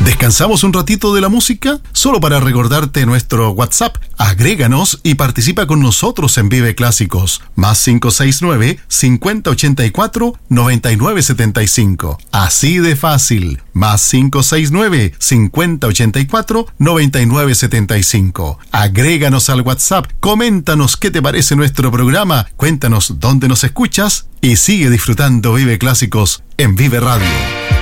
¿Descansamos un ratito de la música? Solo para recordarte nuestro WhatsApp. Agréganos y participa con nosotros en Vive Clásicos. Más 569-5084-9975. Así de fácil. Más 569-5084-9975. Agréganos al WhatsApp. Coméntanos qué te parece nuestro programa. Cuéntanos dónde nos escuchas y sigue disfrutando Vive Clásicos en Vive Radio.